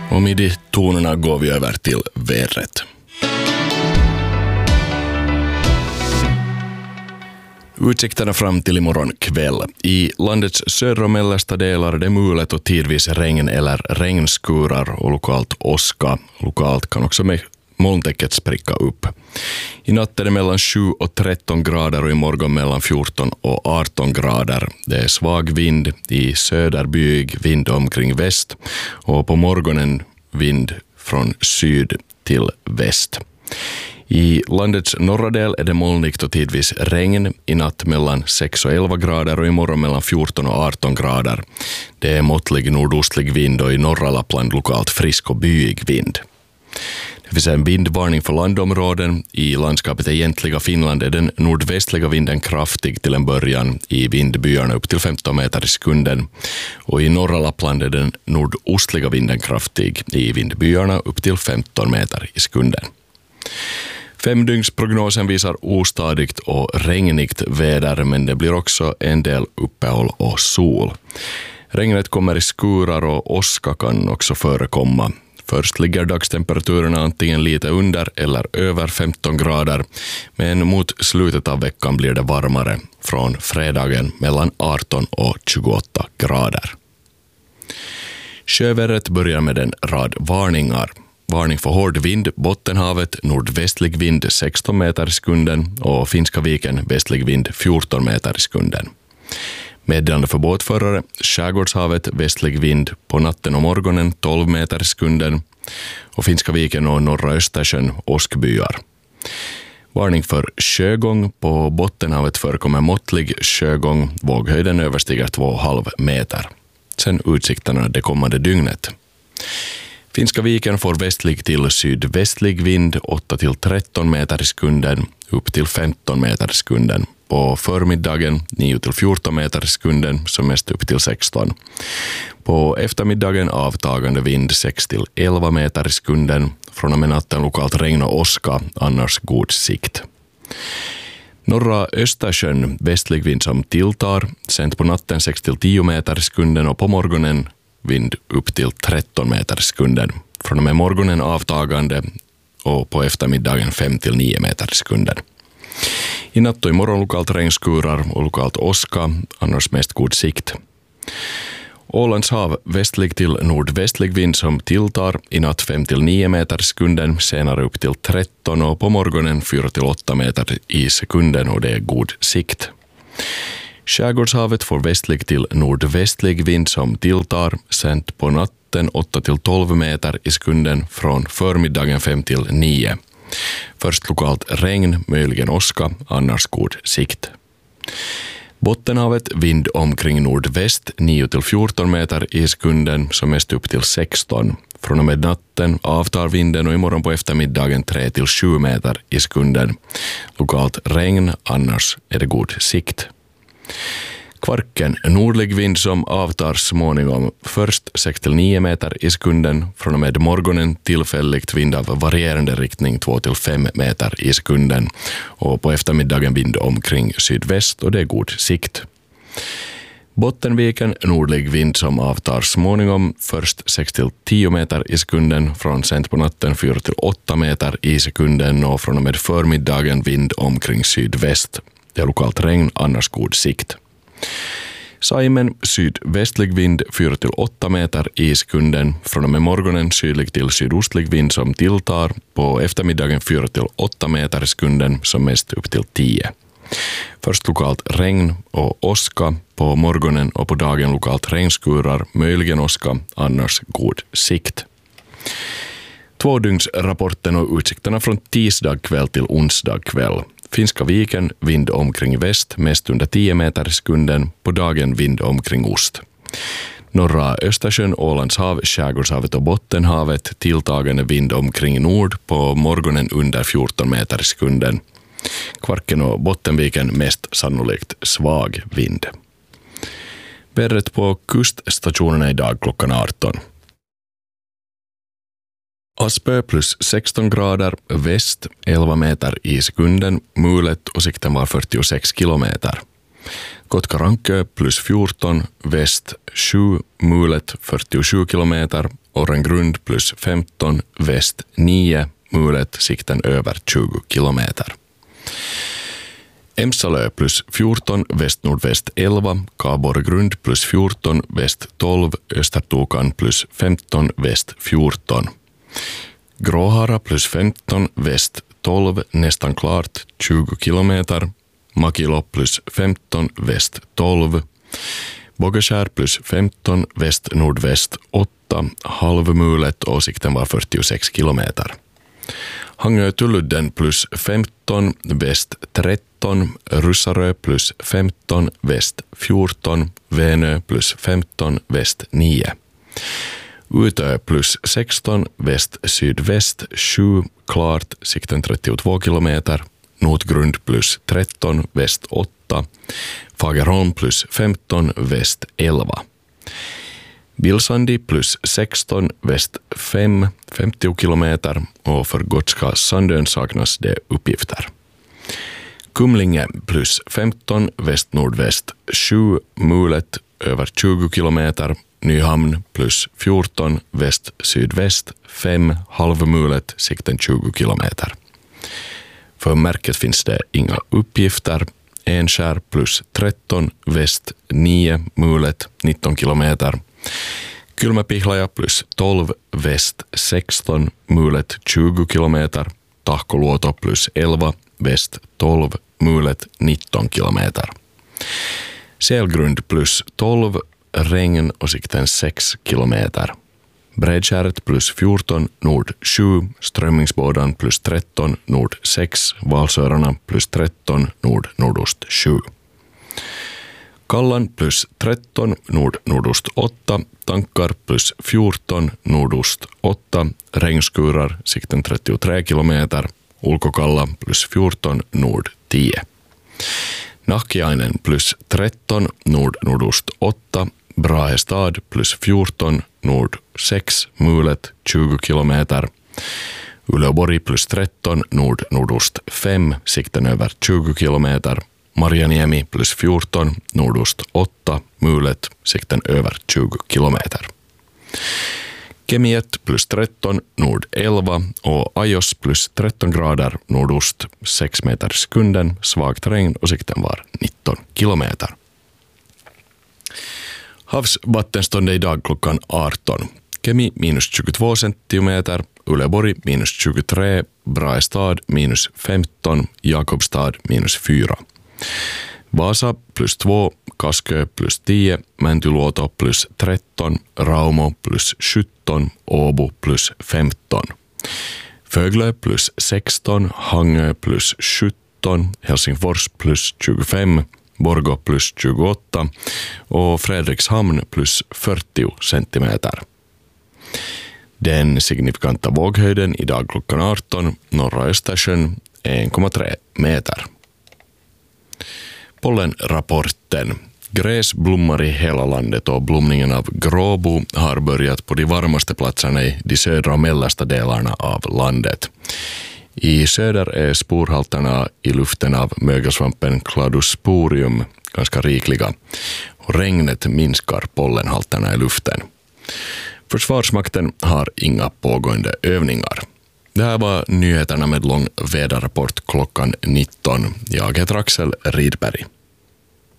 Och med de tonerna går vi över till vädret. Utsikterna fram till imorgon kväll. I landets södra och mellersta delar är det mulet och tidvis regn eller regnskurar och lokalt åska. Lokalt kan också med molntäcket spricka upp. I natt är det mellan 7 och 13 grader och imorgon mellan 14 och 18 grader. Det är svag vind, i söderbyg vind omkring väst och på morgonen vind från syd till väst. I landets norra del är det molnigt och tidvis regn. I natt mellan 6 och 11 grader och imorgon mellan 14 och 18 grader. Det är måttlig nordostlig vind och i norra Lappland lokalt frisk och byig vind. Det finns en vindvarning för landområden. I landskapet egentliga Finland är den nordvästliga vinden kraftig till en början, i vindbyarna upp till 15 meter i sekunden. Och i norra Lappland är den nordostliga vinden kraftig, i vindbyarna upp till 15 meter i sekunden. 5-dygnsprognosen visar ostadigt och regnigt väder, men det blir också en del uppehåll och sol. Regnet kommer i skurar och åska kan också förekomma. Först ligger dagstemperaturerna antingen lite under eller över 15 grader, men mot slutet av veckan blir det varmare, från fredagen mellan 18 och 28 grader. Sjövädret börjar med en rad varningar. Varning för hård vind, Bottenhavet, nordvästlig vind 16 meter i sekunden och Finska viken, västlig vind 14 meter i sekunden. Meddelande för båtförare, Skärgårdshavet, västlig vind på natten och morgonen 12 meter i sekunden och Finska viken och norra Östersjön, åskbyar. Varning för sjögång, på Bottenhavet förekommer måttlig sjögång, våghöjden överstiger 2,5 meter. Sen utsikterna det kommande dygnet. Finska viken får västlig till sydvästlig vind 8 till 13 meter i sekunden, upp till 15 meter i sekunden. På förmiddagen 9 till 14 meter i sekunden, som mest upp till 16. På eftermiddagen avtagande vind 6 till 11 meter i sekunden. Från och med natten lokalt regn och åska, annars god sikt. Norra Östersjön, västlig vind som tilltar, sent på natten 6 till 10 meter i sekunden och på morgonen vind upp till 13 meter i sekunden. Från och med morgonen avtagande och på eftermiddagen 5 till 9 meter i sekunden. I natt och imorgon lokalt regnskurar och lokalt åska, annars mest god sikt. Ålands hav, västlig till nordvästlig vind som tilltar, i natt 5 till 9 meter i sekunden, senare upp till 13 och på morgonen 4 till 8 meter i sekunden och det är god sikt. Skärgårdshavet får västlig till nordvästlig vind som tilltar, sent på natten 8 till 12 meter i sekunden, från förmiddagen 5 till 9. Först lokalt regn, möjligen åska, annars god sikt. Bottenhavet, vind omkring nordväst 9 till 14 meter i sekunden, som mest upp till 16. Från och med natten avtar vinden och imorgon på eftermiddagen 3 till 7 meter i sekunden. Lokalt regn, annars är det god sikt. Kvarken, nordlig vind som avtar småningom, först 6 till 9 meter i sekunden, från och med morgonen tillfälligt vind av varierande riktning 2 till 5 meter i sekunden och på eftermiddagen vind omkring sydväst och det är god sikt. Bottenviken, nordlig vind som avtar småningom, först 6 till 10 meter i sekunden, från sent på natten 4 till 8 meter i sekunden och från och med förmiddagen vind omkring sydväst. Det är lokalt regn, annars god sikt. Saimen, sydvästlig vind 4 till 8 meter i sekunden, från och med morgonen sydlig till sydostlig vind som tilltar, på eftermiddagen 4 till 8 meter i sekunden, som mest upp till 10. Först lokalt regn och åska, på morgonen och på dagen lokalt regnskurar, möjligen åska, annars god sikt. 2-dygnsrapporten och utsikterna från tisdag kväll till onsdag kväll. Finska viken, vind omkring väst, mest under 10 meter i sekunden, på dagen vind omkring ost. Norra Östersjön, Ålands hav, Skärgårdshavet och Bottenhavet, tilltagande vind omkring nord, på morgonen under 14 meter i sekunden. Kvarken och Bottenviken mest sannolikt svag vind. Vädret på kuststationerna idag klockan 18. Aspö plus 16 grader, väst 11 meter i sekunden, mulet och sikten var 46 kilometer. Kotka-Rankö plus 14, väst 7, mulet 47 kilometer. Orrengrund plus 15, väst 9, mulet sikten över 20 kilometer. Emsalö plus 14, väst-nordväst 11, Kaborgrund plus 14, väst 12, Östertokan plus 15, väst 14. Gråhara plus 15, väst 12, nästan klart 20 kilometer. Makilo plus 15, väst 12. Bågeskär plus 15, väst-nordväst 8, halvmulet och sikten var 46 kilometer. Hangö-Tulludden plus 15, väst 13, Russarö plus 15, väst 14, Vänö plus 15, väst 9. Utö plus 16, väst-sydväst 7, klart, sikten 32 kilometer. Notgrund plus 13, väst 8, Fagerholm plus 15, väst 11. Bilsandi plus 16, väst 5, 50 kilometer och för Gotska Sandön saknas det uppgifter. Kumlinge plus 15, väst-nordväst 7, mulet över 20 kilometer. Nyhamn plus 14, väst-sydväst 5, halvmulet, sikten 20 kilometer. För märket finns det inga uppgifter. Enskär plus 13, väst 9, mulet 19 kilometer. Kylmäpihlaja plus 12, väst 16, mulet 20 kilometer. Tahkoluoto plus 11, väst 12, mulet 19 kilometer. Sälgrund plus 12, regn och sikten 6 kilometer. Brädskäret plus 14, nord 7, Strömmingsbådan plus 13, nord 6, Valsörarna plus 13, nord-nordost 7. Kallan plus 13, nord-nordost 8, Tankar plus 14, nordost 8, regnskurar, sikten 33 kilometer, Ulkokalla plus 14, nord 10. Nahkiainen plus 13, nord-nordost 8, Brahestad plus 14, nord 6, mulet 20 kilometer. Uleåborg plus 13, nord-nordost 5, sikten över 20 kilometer. Marjaniemi plus 14, nordost 8, mulet, sikten över 20 kilometer. Kemi 1 plus 13, nord 11 och Ajos plus 13 grader, nordost 6 meter i sekunden, svagt regn och sikten var 19 kilometer. Havsvattenståndet idag klockan 18. Kemi minus 22 centimeter, Uleåborg minus 23, Brahestad minus 15, Jakobstad minus 4. Vasa plus 2, Kaskö plus 10, Mäntyluoto plus 13, Raumo plus 17, Åbo plus 15. Föglö plus 16, Hangö plus 17, Helsingfors plus 25, Borgå plus 28 och Fredrikshamn plus 40 centimeter. Den signifikanta våghöjden idag klockan 18, norra Östersjön 1,3 meter. Pollenrapporten. Gräs blommar i hela landet och blomningen av gråbo har börjat på de varmaste platserna i de södra och mellersta delarna av landet. I söder är sporhalterna i luften av mögelsvampen Cladosporium ganska rikliga och regnet minskar pollenhalterna i luften. Försvarsmakten har inga pågående övningar. Det här var nyheterna med lång väderrapport klockan 19. Jag heter Axel Rydberg.